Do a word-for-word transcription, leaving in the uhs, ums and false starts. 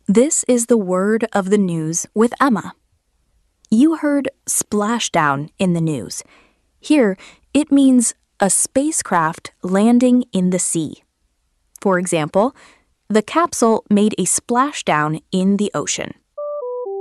This is the word of the news with Emma. You heard splashdown in the news. Here, it means a spacecraft landing in the sea. For example, the capsule made a splashdown in the ocean.